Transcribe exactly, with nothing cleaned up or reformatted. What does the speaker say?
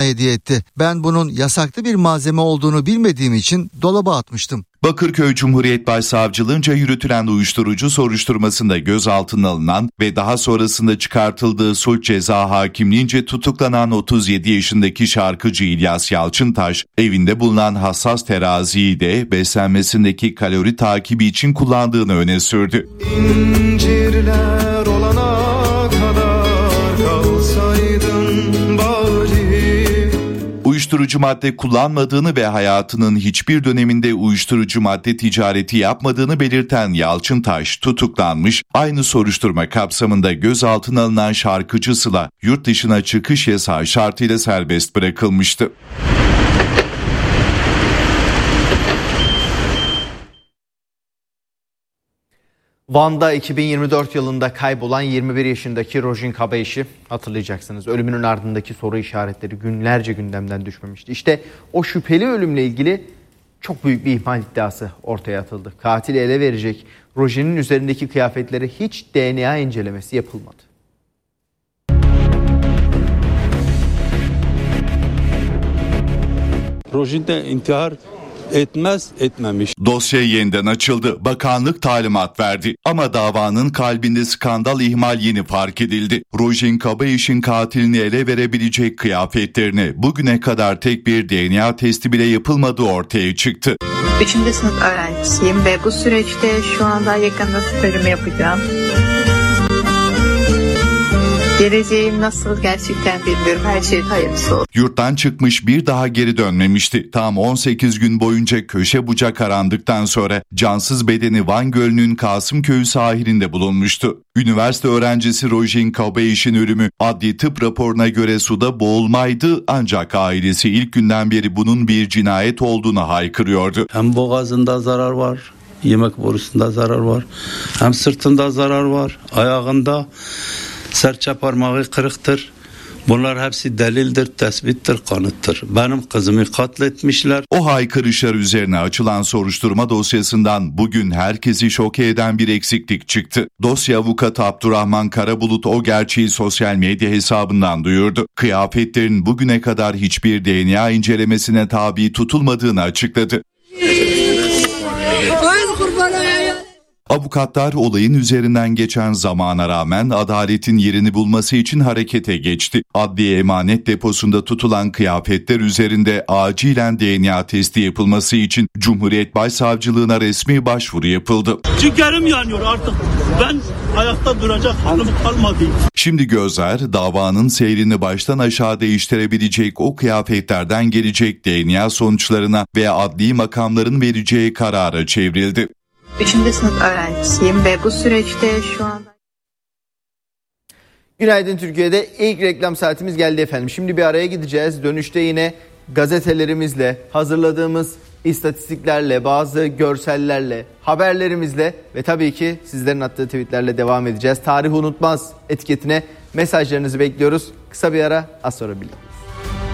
hediye etti. Ben bunun yasaklı bir malzeme olduğunu bilmediğim için dolaba atmıştım. Bakırköy Cumhuriyet Başsavcılığınca yürütülen uyuşturucu soruşturmasında gözaltına alınan ve daha sonrasında çıkartıldığı suç ceza hakimliğince tutuklanan otuz yedi yaşındaki şarkıcı İlyas Yalçıntaş, evinde bulunan hassas teraziyi de beslenmesindeki kalori takibi için kullandığını öne sürdü. İncirler olana kadar kalsaydın bari. Uyuşturucu madde kullanmadığını ve hayatının hiçbir döneminde uyuşturucu madde ticareti yapmadığını belirten Yalçıntaş tutuklanmış, aynı soruşturma kapsamında gözaltına alınan şarkıcı Sıla yurt dışına çıkış yasağı şartıyla serbest bırakılmıştı. Van'da iki bin yirmi dört yılında kaybolan yirmi bir yaşındaki Rojin Kabeyş'i hatırlayacaksınız. Ölümünün ardındaki soru işaretleri günlerce gündemden düşmemişti. İşte o şüpheli ölümle ilgili çok büyük bir ihmal iddiası ortaya atıldı. Katili ele verecek Rojin'in üzerindeki kıyafetlere hiç D N A incelemesi yapılmadı. Rojin de intihar etmez etmemiş. Dosya yeniden açıldı. Bakanlık talimat verdi. Ama davanın kalbinde skandal ihmal yeni fark edildi. Rojin Kabeyş'in katilini ele verebilecek kıyafetlerine bugüne kadar tek bir D N A testi bile yapılmadığı ortaya çıktı. Üçüncü sınıf öğrencisiyim ve bu süreçte şu anda yakında stajımı yapacağım. Geleceğim nasıl gerçekten bilmiyorum. Her şey hayırlısı olsun. Yurttan çıkmış bir daha geri dönmemişti. Tam on sekiz gün boyunca köşe bucak arandıktan sonra cansız bedeni Van Gölü'nün Kasımköy'ü sahilinde bulunmuştu. Üniversite öğrencisi Rojin Kabeyş'in ölümü adli tıp raporuna göre suda boğulmaydı, ancak ailesi ilk günden beri bunun bir cinayet olduğunu haykırıyordu. Hem boğazında zarar var, yemek borusunda zarar var, hem sırtında zarar var, ayağında serçe parmağı kırıktır. Bunlar hepsi delildir, tespittir, kanıttır. Benim kızımı katletmişler. O haykırışlar üzerine açılan soruşturma dosyasından bugün herkesi şoke eden bir eksiklik çıktı. Dosya avukatı Abdurrahman Karabulut o gerçeği sosyal medya hesabından duyurdu. Kıyafetlerin bugüne kadar hiçbir D N A incelemesine tabi tutulmadığını açıkladı. Avukatlar olayın üzerinden geçen zamana rağmen adaletin yerini bulması için harekete geçti. Adliye emanet deposunda tutulan kıyafetler üzerinde acilen D N A testi yapılması için Cumhuriyet Başsavcılığına resmi başvuru yapıldı. Ciğerim yanıyor artık. Ben ayakta duracak halim kalmadı. Şimdi gözler davanın seyrini baştan aşağı değiştirebilecek o kıyafetlerden gelecek D N A sonuçlarına ve adli makamların vereceği karara çevrildi. Üçüncü sınıf öğrencisiyim ve bu süreçte şu anda... Günaydın Türkiye'de ilk reklam saatimiz geldi efendim. Şimdi bir araya gideceğiz. Dönüşte yine gazetelerimizle, hazırladığımız istatistiklerle, bazı görsellerle, haberlerimizle ve tabii ki sizlerin attığı tweetlerle devam edeceğiz. Tarih unutmaz etiketine mesajlarınızı bekliyoruz. Kısa bir ara, az sonra birlikte.